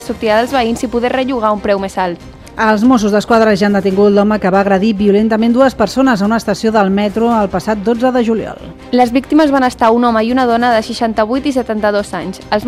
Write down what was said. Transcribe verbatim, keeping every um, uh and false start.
sortirà dels veïns i poder rellogar a un preu més alt. Els Mossos d'Esquadra ja han detingut l'home que va agredir violentament dues persones a una estació del metro el passat dotze de juliol. Les víctimes van estar un home i una dona de seixanta-vuit i setanta-dos anys. Els